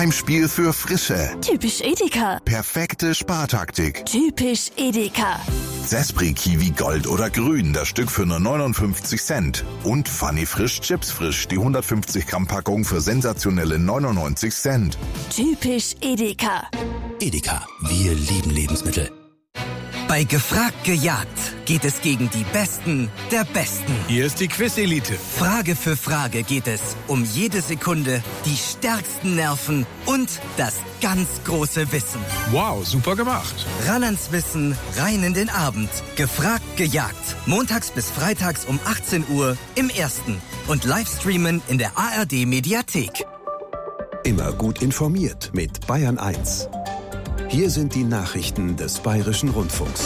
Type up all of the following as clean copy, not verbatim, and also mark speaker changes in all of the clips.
Speaker 1: Heimspiel für Frische.
Speaker 2: Typisch Edeka.
Speaker 1: Perfekte Spartaktik.
Speaker 2: Typisch Edeka.
Speaker 1: Sespri Kiwi Gold oder Grün, das Stück für nur 59 Cent. Und Funny Frisch Chips Frisch, die 150 Gramm Packung für sensationelle 99 Cent.
Speaker 2: Typisch Edeka.
Speaker 3: Edeka, wir lieben Lebensmittel.
Speaker 4: Bei Gefragt gejagt geht es gegen die Besten der Besten.
Speaker 5: Hier ist die Quiz-Elite.
Speaker 4: Frage für Frage geht es um jede Sekunde, die stärksten Nerven und das ganz große Wissen.
Speaker 5: Wow, super gemacht.
Speaker 4: Ran ans Wissen, rein in den Abend. Gefragt gejagt. Montags bis freitags um 18 Uhr im Ersten. Und Livestreamen in der ARD-Mediathek.
Speaker 6: Immer gut informiert mit Bayern 1. Hier sind die Nachrichten des Bayerischen Rundfunks.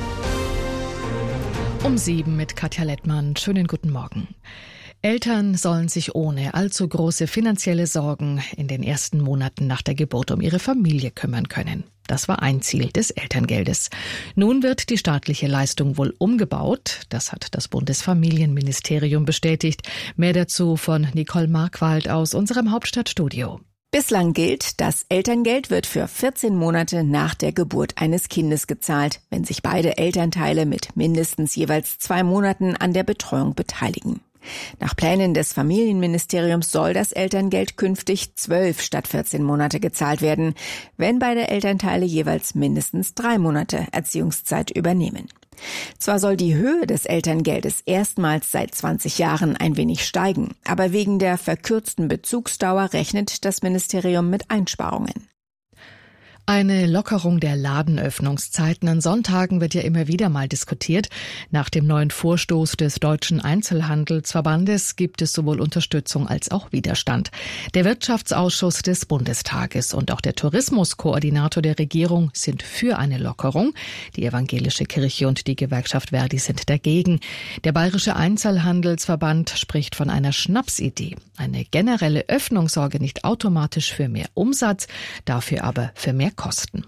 Speaker 7: Um 7 mit Katja Lettmann. Schönen guten Morgen. Eltern sollen sich ohne allzu große finanzielle Sorgen in den ersten Monaten nach der Geburt um ihre Familie kümmern können. Das war ein Ziel des Elterngeldes. Nun wird die staatliche Leistung wohl umgebaut. Das hat das Bundesfamilienministerium bestätigt. Mehr dazu von Nicole Markwald aus unserem Hauptstadtstudio.
Speaker 8: Bislang gilt, das Elterngeld wird für 14 Monate nach der Geburt eines Kindes gezahlt, wenn sich beide Elternteile mit mindestens jeweils 2 Monaten an der Betreuung beteiligen. Nach Plänen des Familienministeriums soll das Elterngeld künftig 12 statt 14 Monate gezahlt werden, wenn beide Elternteile jeweils mindestens 3 Monate Erziehungszeit übernehmen. Zwar soll die Höhe des Elterngeldes erstmals seit 20 Jahren ein wenig steigen, aber wegen der verkürzten Bezugsdauer rechnet das Ministerium mit Einsparungen.
Speaker 7: Eine Lockerung der Ladenöffnungszeiten an Sonntagen wird ja immer wieder mal diskutiert. Nach dem neuen Vorstoß des Deutschen Einzelhandelsverbandes gibt es sowohl Unterstützung als auch Widerstand. Der Wirtschaftsausschuss des Bundestages und auch der Tourismuskoordinator der Regierung sind für eine Lockerung. Die Evangelische Kirche und die Gewerkschaft Verdi sind dagegen. Der Bayerische Einzelhandelsverband spricht von einer Schnapsidee. Eine generelle Öffnung sorge nicht automatisch für mehr Umsatz, dafür aber für mehr Kosten.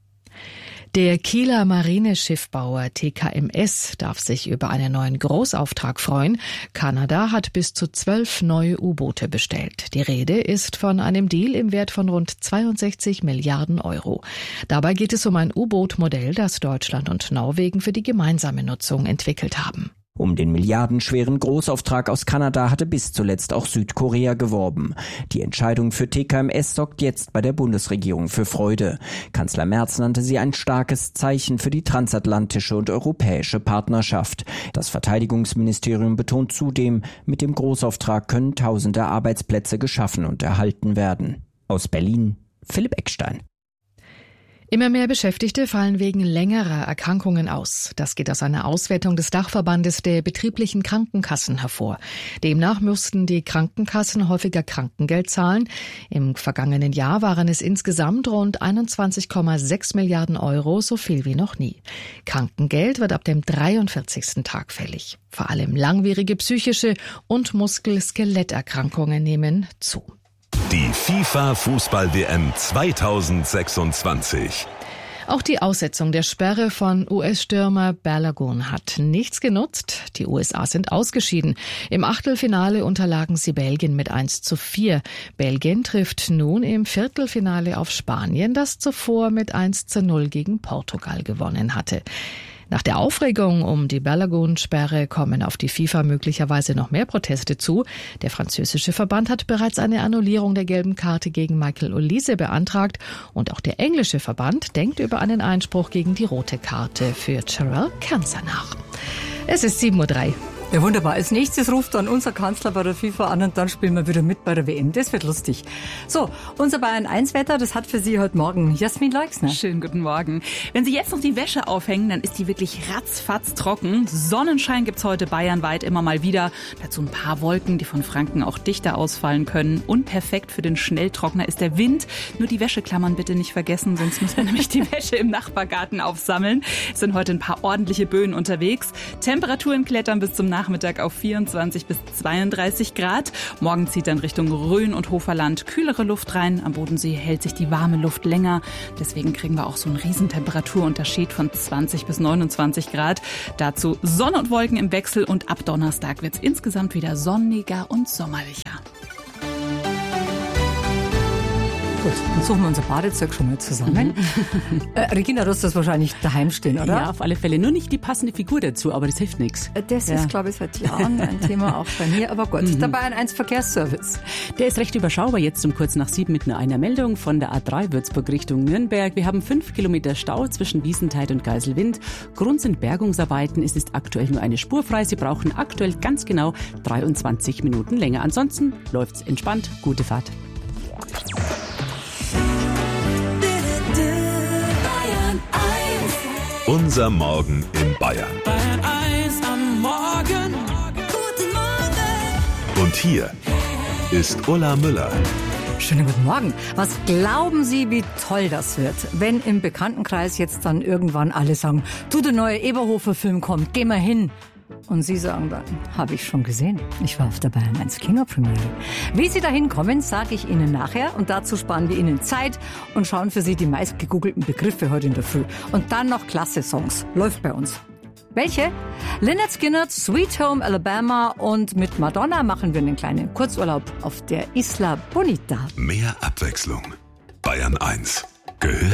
Speaker 7: Der Kieler Marineschiffbauer TKMS darf sich über einen neuen Großauftrag freuen. Kanada hat bis zu 12 neue U-Boote bestellt. Die Rede ist von einem Deal im Wert von rund 62 Milliarden Euro. Dabei geht es um ein U-Boot-Modell, das Deutschland und Norwegen für die gemeinsame Nutzung entwickelt haben.
Speaker 9: Um den milliardenschweren Großauftrag aus Kanada hatte bis zuletzt auch Südkorea geworben. Die Entscheidung für TKMS sorgt jetzt bei der Bundesregierung für Freude. Kanzler Merz nannte sie ein starkes Zeichen für die transatlantische und europäische Partnerschaft. Das Verteidigungsministerium betont zudem, mit dem Großauftrag können tausende Arbeitsplätze geschaffen und erhalten werden. Aus Berlin, Philipp Eckstein.
Speaker 7: Immer mehr Beschäftigte fallen wegen längerer Erkrankungen aus. Das geht aus einer Auswertung des Dachverbandes der betrieblichen Krankenkassen hervor. Demnach mussten die Krankenkassen häufiger Krankengeld zahlen. Im vergangenen Jahr waren es insgesamt rund 21,6 Milliarden Euro, so viel wie noch nie. Krankengeld wird ab dem 43. Tag fällig. Vor allem langwierige psychische und Muskel-Skeletterkrankungen nehmen zu.
Speaker 10: Die FIFA-Fußball-WM 2026.
Speaker 7: Auch die Aussetzung der Sperre von US-Stürmer Balogun hat nichts genutzt. Die USA sind ausgeschieden. Im Achtelfinale unterlagen sie Belgien mit 1:4. Belgien trifft nun im Viertelfinale auf Spanien, das zuvor mit 1:0 gegen Portugal gewonnen hatte. Nach der Aufregung um die Balogun-Sperre kommen auf die FIFA möglicherweise noch mehr Proteste zu. Der französische Verband hat bereits eine Annullierung der gelben Karte gegen Michael Olise beantragt. Und auch der englische Verband denkt über einen Einspruch gegen die rote Karte für Jarell Cancer nach. Es ist 7:03 Uhr.
Speaker 11: Ja, wunderbar. Als nächstes ruft dann unser Kanzler bei der FIFA an und dann spielen wir wieder mit bei der WM. Das wird lustig. So, unser Bayern-1-Wetter, das hat für Sie heute Morgen Jasmin Leixner.
Speaker 12: Schönen guten Morgen. Wenn Sie jetzt noch die Wäsche aufhängen, dann ist die wirklich ratzfatz trocken. Sonnenschein gibt's heute bayernweit immer mal wieder. Dazu ein paar Wolken, die von Franken auch dichter ausfallen können. Und perfekt für den Schnelltrockner ist der Wind. Nur die Wäscheklammern bitte nicht vergessen, sonst muss man nämlich die Wäsche im Nachbargarten aufsammeln. Es sind heute ein paar ordentliche Böen unterwegs. Temperaturen klettern bis zum Nachmittag auf 24 bis 32 Grad. Morgen zieht dann Richtung Rhön und Hoferland kühlere Luft rein. Am Bodensee hält sich die warme Luft länger. Deswegen kriegen wir auch so einen riesen Temperaturunterschied von 20 bis 29 Grad. Dazu Sonne und Wolken im Wechsel und ab Donnerstag wird es insgesamt wieder sonniger und sommerlicher.
Speaker 11: Gut, dann suchen wir unser Badezeug schon mal zusammen. Regina, du hast das wahrscheinlich daheim stehen, oder?
Speaker 13: Ja, auf alle Fälle. Nur nicht die passende Figur dazu, aber das hilft nichts.
Speaker 11: Das ist, glaube ich, seit Jahren ein Thema auch bei mir. Aber gut, der Bayern 1 Verkehrsservice.
Speaker 13: Der ist recht überschaubar jetzt um kurz nach 7 mit nur einer Meldung von der A3 Würzburg Richtung Nürnberg. Wir haben 5 Kilometer Stau zwischen Wiesentheid und Geiselwind. Grund sind Bergungsarbeiten. Es ist aktuell nur eine Spur frei. Sie brauchen aktuell ganz genau 23 Minuten länger. Ansonsten läuft's entspannt. Gute Fahrt.
Speaker 10: Unser Morgen in Bayern.
Speaker 14: Bayern 1 am Morgen. Guten Morgen.
Speaker 10: Und hier ist Ulla Müller.
Speaker 11: Schönen guten Morgen. Was glauben Sie, wie toll das wird, wenn im Bekanntenkreis jetzt dann irgendwann alle sagen, du, der neue Eberhofer-Film kommt, geh mal hin. Und Sie sagen dann, habe ich schon gesehen. Ich war auf der Bayern 1 Kinopremiere. Wie Sie da hinkommen, sage ich Ihnen nachher. Und dazu sparen wir Ihnen Zeit und schauen für Sie die meist gegoogelten Begriffe heute in der Früh. Und dann noch klasse Songs. Läuft bei uns. Welche? Lynyrd Skynyrd, Sweet Home Alabama, und mit Madonna machen wir einen kleinen Kurzurlaub auf der Isla Bonita.
Speaker 10: Mehr Abwechslung. Bayern 1 gehört